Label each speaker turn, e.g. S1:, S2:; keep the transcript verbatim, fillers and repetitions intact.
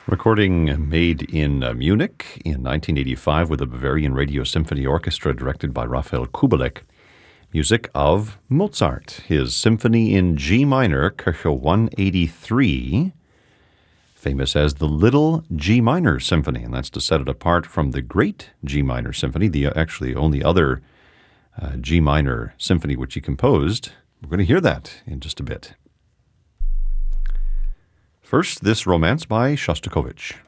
S1: Recording made in uh, Munich in nineteen eighty-five with the Bavarian Radio Symphony Orchestra directed by Raphael Kubelik. Music of Mozart, his Symphony in G minor, Kirche one eighty-three, famous as the Little G minor Symphony, and that's to set it apart from the Great G minor Symphony, the actually only other uh, G minor symphony which he composed. We're going to hear that in just a bit. First, this romance by Shostakovich.